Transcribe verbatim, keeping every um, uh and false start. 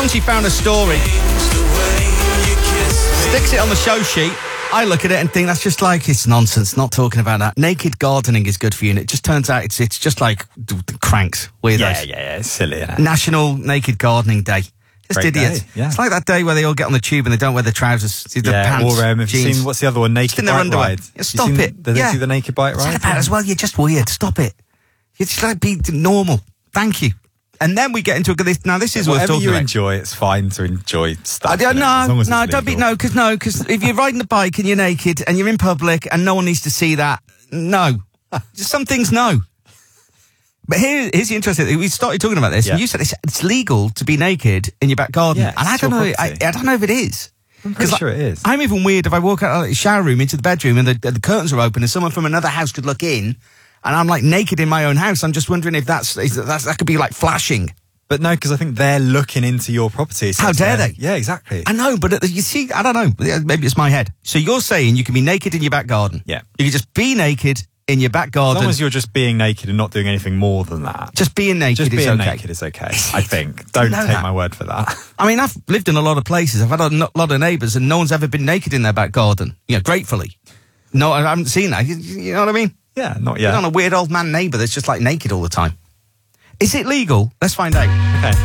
long as you found a story, sticks it on the show sheet, I look at it and think that's just like, it's nonsense, not talking about that. Naked gardening is good for you, and it just turns out it's it's just like cranks, weirdos. Yeah, yeah, yeah, it's silly, isn't it? National Naked Gardening Day. Just Great idiots. day, yeah. It's like that day where they all get on the tube and they don't wear the trousers, the yeah, pants, or um, have jeans. you seen, what's the other one, Naked in their Bike underwear. Ride? Yeah, stop you seen, it. Did they Yeah. do the Naked Bike Ride? Say about as well, you're just weird. Stop it. You just like be normal. Thank you. And then we get into a, now this is worth Whatever talking you about. enjoy, it's fine to enjoy stuff. I don't, innit? As long no, as no, it's don't be, legal. no, because no, because if you're riding a bike and you're naked and you're in public and no one needs to see that, no. Just some things, no. But here, here's the interesting thing. We started talking about this, Yeah. and you said it's, it's legal to be naked in your back garden. Yeah, and I it's don't your know, I, property. I don't know if it is. I'm pretty 'Cause sure it is. I'm even weird if I walk out of the shower room into the bedroom and the, the curtains are open and someone from another house could look in and I'm like naked in my own house. I'm just wondering if that's, is, that's that could be like flashing. But no, because I think they're looking into your property. So How it's dare their- they? Yeah, exactly. I know, but you see, I don't know. Maybe it's my head. So you're saying you can be naked in your back garden. Yeah. You can just be naked in your back As garden. long as you're just being naked and not doing anything more than that. just being naked Just is being okay. naked is okay, I think. Don't know take that? my word for that. I mean, I've lived in a lot of places. I've had a no- lot of neighbours and no one's ever been naked in their back garden. You know, gratefully. No, I haven't seen that. You, you know what I mean? Yeah, not You're yet. not a weird old man neighbour that's just like naked all the time. Is it legal? Let's find out. Okay.